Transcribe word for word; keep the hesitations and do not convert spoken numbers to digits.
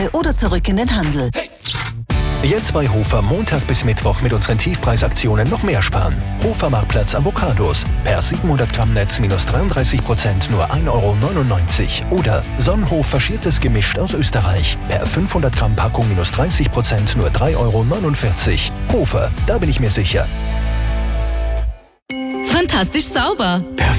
oder zurück in den Handel. Jetzt bei Hofer Montag bis Mittwoch mit unseren Tiefpreisaktionen noch mehr sparen. Hofer Marktplatz Avocados. Per siebenhundert Gramm Netz minus dreiunddreißig Prozent nur ein Euro neunundneunzig. Oder Sonnenhof faschiertes Gemisch aus Österreich. Per fünfhundert Gramm Packung minus dreißig Prozent nur drei Euro neunundvierzig. Hofer, da bin ich mir sicher. Fantastisch sauber. Perfekt.